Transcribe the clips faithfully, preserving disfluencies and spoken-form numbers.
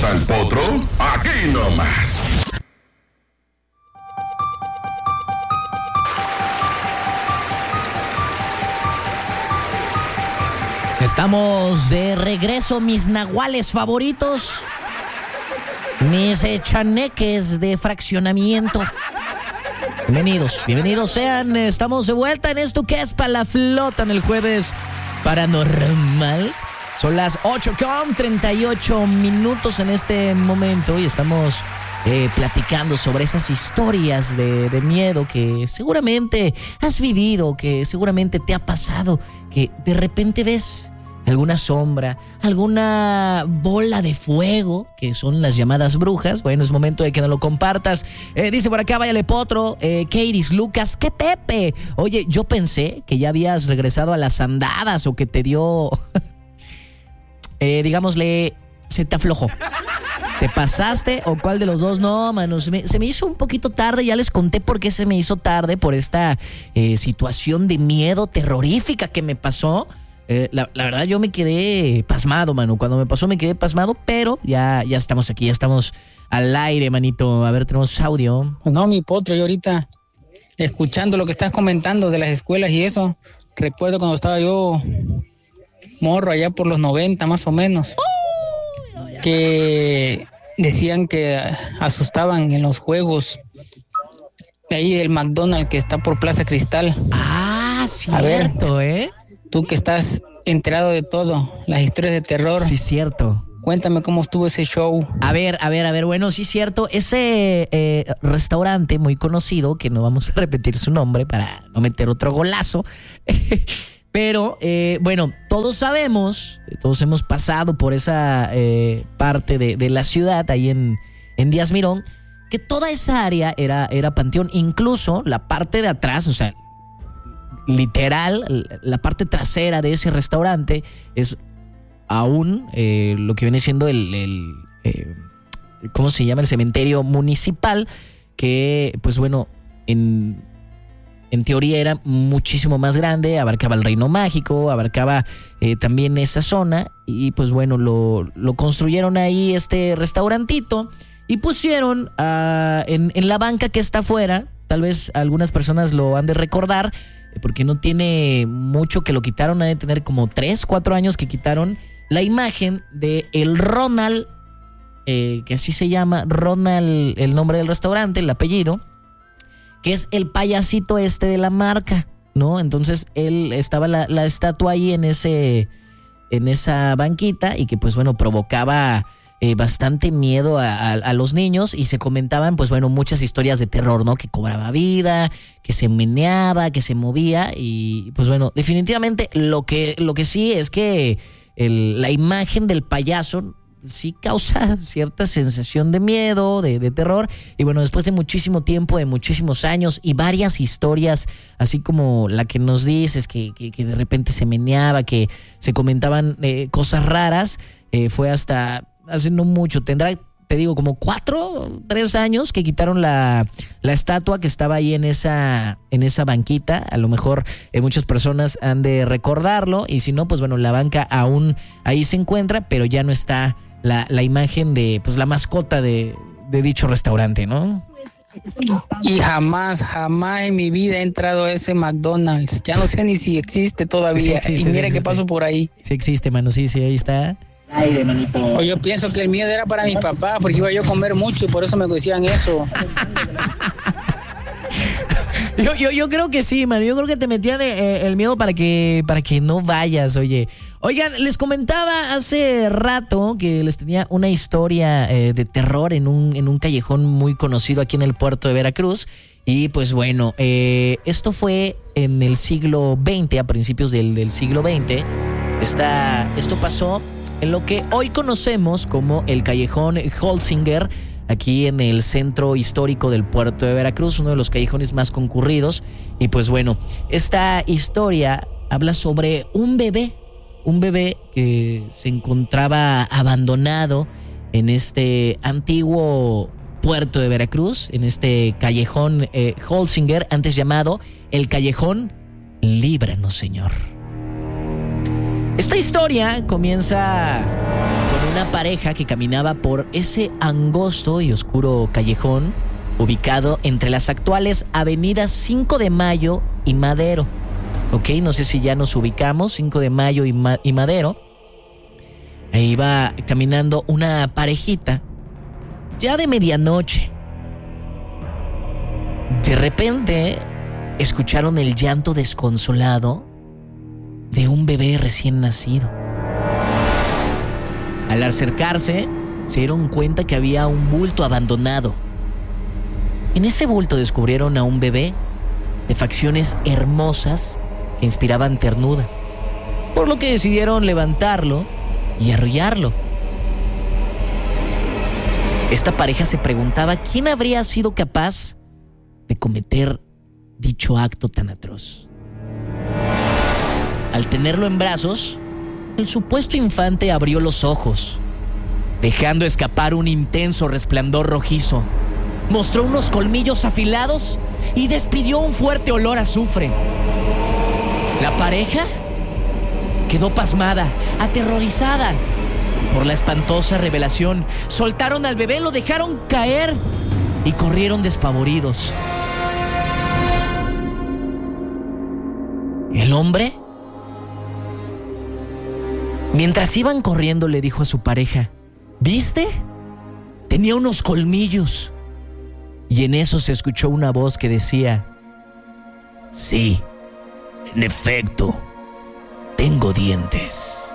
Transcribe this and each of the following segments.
al Potro? Aquí nomás. Estamos de regreso, mis nahuales favoritos, mis eh, chaneques de fraccionamiento. Bienvenidos, bienvenidos sean. Estamos de vuelta en esto que es para la flota en el jueves paranormal. Son las ocho con treinta y ocho minutos en este momento y estamos eh, platicando sobre esas historias de, de miedo que seguramente has vivido, que seguramente te ha pasado, que de repente ves alguna sombra, alguna bola de fuego, que son las llamadas brujas. Bueno, es momento de que nos lo compartas. Eh, dice por acá, váyale Potro, eh, Keiris, Lucas, ¡qué Pepe! Oye, yo pensé que ya habías regresado a las andadas o que te dio, eh, digámosle, se te aflojó. ¿Te pasaste o cuál de los dos? No, mano, se me, se me hizo un poquito tarde. Ya les conté por qué se me hizo tarde, por esta eh, situación de miedo terrorífica que me pasó. Eh, la, la verdad yo me quedé pasmado, mano. Cuando me pasó me quedé pasmado, pero ya, ya estamos aquí, ya estamos al aire, manito. A ver, tenemos audio. No, mi Potro, yo ahorita escuchando lo que estás comentando de las escuelas y eso, recuerdo cuando estaba yo morro allá por los noventa más o menos, que decían que asustaban en los juegos. De ahí el McDonald's que está por Plaza Cristal. Ah, cierto, ver, ¿eh? Tú que estás enterado de todo, las historias de terror. Sí, cierto. Cuéntame cómo estuvo ese show. A ver, a ver, a ver, bueno, sí, cierto. Ese eh, restaurante muy conocido, que no vamos a repetir su nombre para no meter otro golazo, pero eh, bueno, todos sabemos, todos hemos pasado por esa eh, parte de, de la ciudad, ahí en, en Díaz Mirón, que toda esa área era, era panteón, incluso la parte de atrás, o sea, literal, la parte trasera de ese restaurante es aún eh, lo que viene siendo el, el eh, ¿cómo se llama? El cementerio municipal, que pues bueno, en, en teoría era muchísimo más grande, abarcaba el Reino Mágico, abarcaba eh, también esa zona, y pues bueno, lo, lo construyeron ahí este restaurantito y pusieron uh, en, en la banca que está afuera. Tal vez algunas personas lo han de recordar, porque no tiene mucho que lo quitaron, ha de tener como tres, cuatro años que quitaron la imagen de el Ronald, eh, que así se llama, Ronald, el nombre del restaurante, el apellido, que es el payasito este de la marca, ¿no? Entonces él estaba la, la estatua ahí en ese, en esa banquita y que pues bueno, provocaba Eh, bastante miedo a, a, a los niños, y se comentaban pues bueno muchas historias de terror, ¿no? Que cobraba vida, que se meneaba, que se movía, y pues bueno, definitivamente lo que, lo que sí es que el, la imagen del payaso sí causa cierta sensación de miedo, de, de terror, y bueno, después de muchísimo tiempo, de muchísimos años y varias historias, así como la que nos dices, que, que, que de repente se meneaba, que se comentaban eh, cosas raras, eh, fue hasta hace no mucho, tendrá, te digo, como cuatro, tres años que quitaron la, la estatua que estaba ahí en esa, en esa banquita. A lo mejor eh, muchas personas han de recordarlo, y si no, pues bueno, la banca aún ahí se encuentra, pero ya no está la, la imagen de, pues la mascota de, de dicho restaurante, ¿no? Y jamás, jamás en mi vida he entrado a ese McDonald's. Ya no sé ni si existe todavía. Sí existe, y mira sí que paso por ahí. Sí existe, mano, sí, sí, ahí está. Ay, o yo pienso que el miedo era para mi papá, porque iba yo a comer mucho y por eso me decían eso. yo, yo, yo creo que sí, mano. Yo creo que te metían eh, el miedo para que, para que no vayas, oye. Oigan, les comentaba hace rato que les tenía una historia eh, de terror en un, en un callejón muy conocido aquí en el puerto de Veracruz. Y pues bueno, eh, esto fue en el siglo veinte, a principios del, del siglo veinte. Esta, esto pasó en lo que hoy conocemos como el callejón Holzinger, aquí en el centro histórico del puerto de Veracruz, uno de los callejones más concurridos. Y pues bueno, esta historia habla sobre un bebé, un bebé que se encontraba abandonado en este antiguo puerto de Veracruz, en este callejón eh, Holzinger, antes llamado el callejón Líbranos, Señor. Esta historia comienza con una pareja que caminaba por ese angosto y oscuro callejón ubicado entre las actuales avenidas cinco de Mayo y Madero. Ok, no sé si ya nos ubicamos, cinco de Mayo y, Ma- y Madero. Ahí iba caminando una parejita, ya de medianoche. De repente escucharon el llanto desconsolado de un bebé recién nacido. Al acercarse, se dieron cuenta que había un bulto abandonado. En ese bulto descubrieron a un bebé de facciones hermosas que inspiraban ternura, por lo que decidieron levantarlo y arrullarlo. Esta pareja se preguntaba quién habría sido capaz de cometer dicho acto tan atroz. Al tenerlo en brazos, el supuesto infante abrió los ojos, dejando escapar un intenso resplandor rojizo. Mostró unos colmillos afilados y despidió un fuerte olor a azufre. La pareja quedó pasmada, aterrorizada por la espantosa revelación. Soltaron al bebé, lo dejaron caer y corrieron despavoridos. El hombre, mientras iban corriendo, le dijo a su pareja: ¿viste? Tenía unos colmillos. Y en eso se escuchó una voz que decía: sí, en efecto, tengo dientes.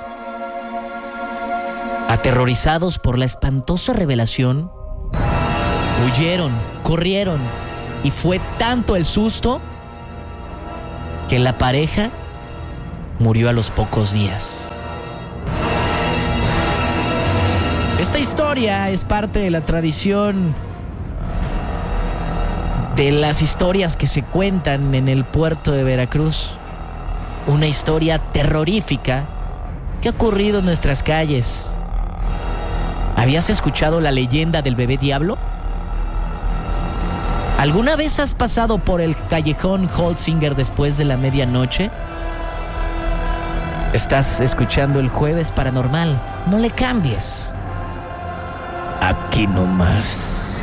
Aterrorizados por la espantosa revelación, huyeron, corrieron, y fue tanto el susto que la pareja murió a los pocos días. Esta historia es parte de la tradición de las historias que se cuentan en el puerto de Veracruz. Una historia terrorífica que ha ocurrido en nuestras calles. ¿Habías escuchado la leyenda del bebé diablo? ¿Alguna vez has pasado por el callejón Holzinger después de la medianoche? Estás escuchando el Jueves Paranormal. No le cambies. Aquí nomás.